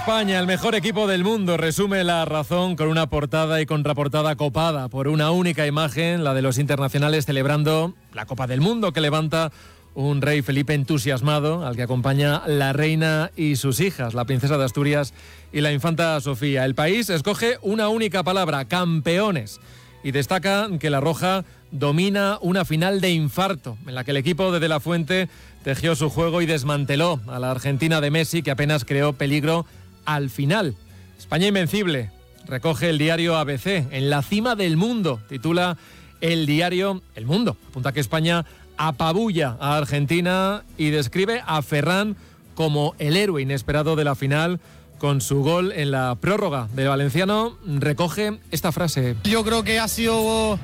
España, el mejor equipo del mundo, resume La Razón con una portada y contraportada copada por una única imagen, la de los internacionales celebrando la Copa del Mundo que levanta un rey Felipe entusiasmado, al que acompaña la reina y sus hijas, la princesa de Asturias y la infanta Sofía. El país escoge una única palabra, campeones, y destaca que la roja domina una final de infarto, en la que el equipo de la Fuente tejió su juego y desmanteló a la Argentina de Messi, que apenas creó peligro al final. España invencible, recoge el diario ABC, en la cima del mundo, titula el diario El Mundo. Apunta que España apabulla a Argentina y describe a Ferran como el héroe inesperado de la final, con su gol en la prórroga. De Valenciano recoge esta frase. Yo creo que ha sido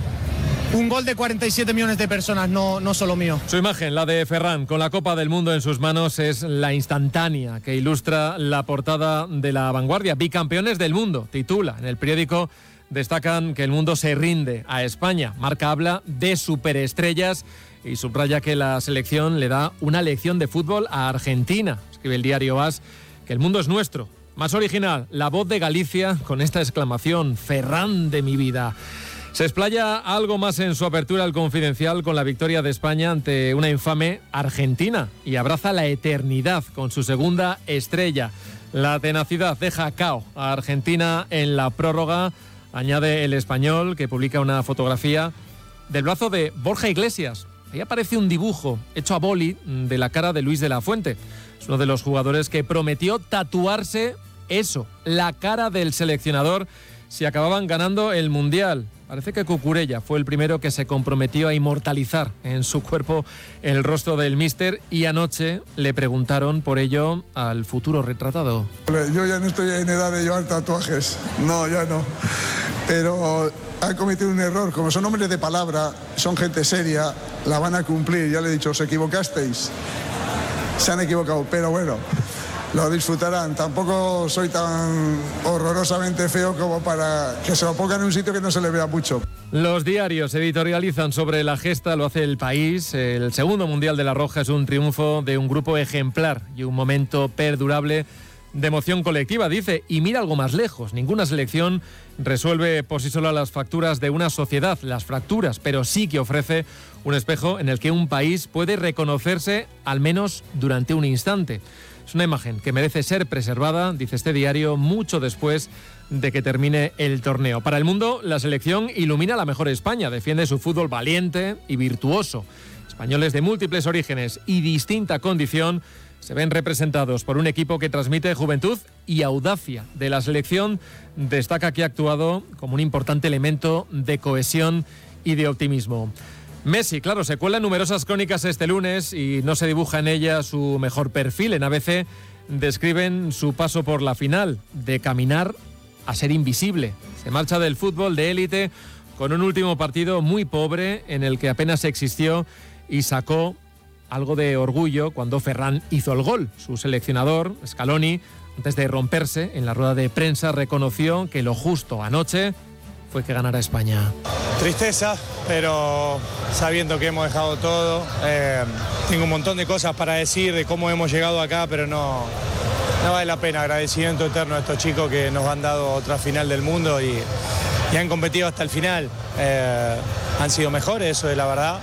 un gol de 47 millones de personas, no solo mío. Su imagen, la de Ferran, con la Copa del Mundo en sus manos, es la instantánea que ilustra la portada de La Vanguardia. Bicampeones del mundo, titula. En el periódico destacan que el mundo se rinde a España. Marca habla de superestrellas y subraya que la selección le da una lección de fútbol a Argentina. Escribe el diario AS que el mundo es nuestro. Más original, La Voz de Galicia, con esta exclamación: Ferran de mi vida. Se explaya algo más en su apertura al Confidencial con la victoria de España ante una infame Argentina y abraza la eternidad con su segunda estrella. La tenacidad deja cao a Argentina en la prórroga, añade El Español, que publica una fotografía del brazo de Borja Iglesias. Ahí aparece un dibujo hecho a boli de la cara de Luis de la Fuente. Es uno de los jugadores que prometió tatuarse eso, la cara del seleccionador, si acababan ganando el Mundial. Parece que Cucurella fue el primero que se comprometió a inmortalizar en su cuerpo el rostro del míster, y anoche le preguntaron por ello al futuro retratado. Yo ya no estoy en edad de llevar tatuajes, no, ya no, pero han cometido un error. Como son hombres de palabra, son gente seria, la van a cumplir. Ya le he dicho, os equivocasteis, se han equivocado, pero bueno, lo disfrutarán. Tampoco soy tan horrorosamente feo como para que se lo pongan en un sitio que no se le vea mucho. Los diarios editorializan sobre la gesta, lo hace El País. El segundo Mundial de la Roja es un triunfo de un grupo ejemplar y un momento perdurable de emoción colectiva, dice. Y mira algo más lejos, ninguna selección resuelve por sí sola las fracturas de una sociedad, las fracturas, pero sí que ofrece un espejo en el que un país puede reconocerse, al menos durante un instante. Es una imagen que merece ser preservada, dice este diario, mucho después de que termine el torneo. Para el mundo, la selección ilumina la mejor España, defiende su fútbol valiente y virtuoso. Españoles de múltiples orígenes y distinta condición se ven representados por un equipo que transmite juventud y audacia. De la selección destaca que ha actuado como un importante elemento de cohesión y de optimismo. Messi, claro, se cuela en numerosas crónicas este lunes y no se dibuja en ella su mejor perfil. En ABC describen su paso por la final, de caminar a ser invisible. Se marcha del fútbol de élite con un último partido muy pobre en el que apenas existió y sacó algo de orgullo cuando Ferran hizo el gol. Su seleccionador, Scaloni, antes de romperse en la rueda de prensa, reconoció que lo justo anoche fue que ganara España. Tristeza, pero sabiendo que hemos dejado todo. Tengo un montón de cosas para decir de cómo hemos llegado acá, pero no vale la pena. Agradecimiento eterno a estos chicos que nos han dado otra final del mundo y han competido hasta el final. Han sido mejores, eso es la verdad,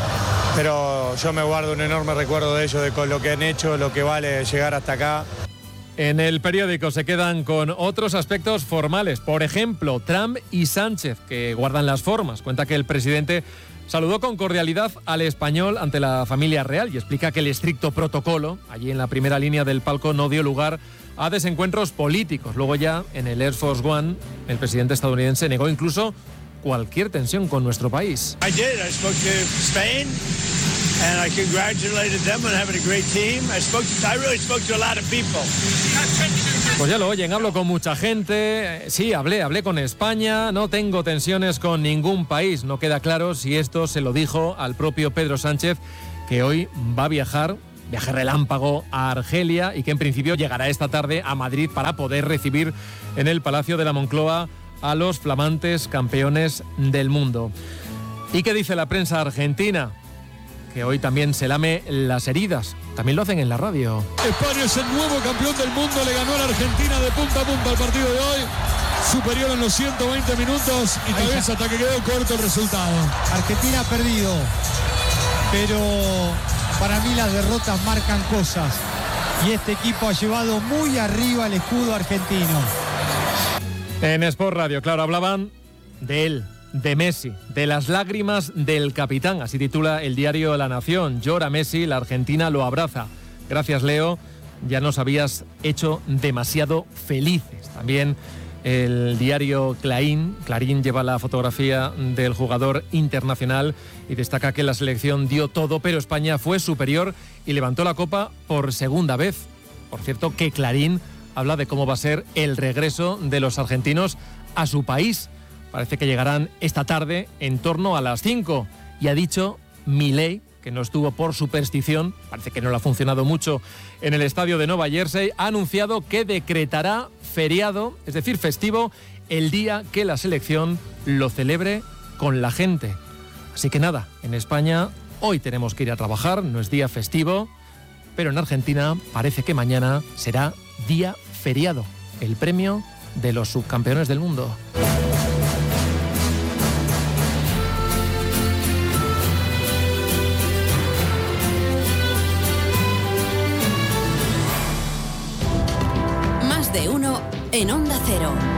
pero yo me guardo un enorme recuerdo de ellos, de con lo que han hecho, lo que vale llegar hasta acá. En el periódico se quedan con otros aspectos formales. Por ejemplo, Trump y Sánchez, que guardan las formas. Cuenta que el presidente saludó con cordialidad al español ante la familia real y explica que el estricto protocolo, allí en la primera línea del palco, no dio lugar a desencuentros políticos. Luego ya, en el Air Force One, el presidente estadounidense negó incluso cualquier tensión con nuestro país. I spoke to Spain. And I congratulated them on having a great team. I really spoke to a lot of people. Pues ya lo oyen, hablo con mucha gente. Sí, hablé con España. No tengo tensiones con ningún país. No queda claro si esto se lo dijo al propio Pedro Sánchez, que hoy va a viaje relámpago a Argelia y que en principio llegará esta tarde a Madrid para poder recibir en el Palacio de la Moncloa a los flamantes campeones del mundo. ¿Y qué dice la prensa argentina? que hoy también se lame las heridas. También lo hacen en la radio. España es el nuevo campeón del mundo, le ganó a la Argentina de punta a punta el partido de hoy. Superior en los 120 minutos y tal vez hasta que quedó corto el resultado. Argentina ha perdido, pero para mí las derrotas marcan cosas. Y este equipo ha llevado muy arriba el escudo argentino. En Sport Radio, claro, hablaban de él, de Messi, de las lágrimas del capitán. Así titula el diario La Nación. Llora Messi, la Argentina lo abraza. Gracias, Leo, ya nos habías hecho demasiado felices. También el diario Clarín lleva la fotografía del jugador internacional y destaca que la selección dio todo, pero España fue superior y levantó la copa por segunda vez. Por cierto, que Clarín habla de cómo va a ser el regreso de los argentinos a su país. Parece que llegarán esta tarde en torno a las 5. Y ha dicho Milei, que no estuvo por superstición, parece que no le ha funcionado mucho en el estadio de Nueva Jersey, ha anunciado que decretará feriado, es decir, festivo, el día que la selección lo celebre con la gente. Así que nada, en España hoy tenemos que ir a trabajar, no es día festivo, pero en Argentina parece que mañana será día feriado, el premio de los subcampeones del mundo. Más de uno en Onda Cero.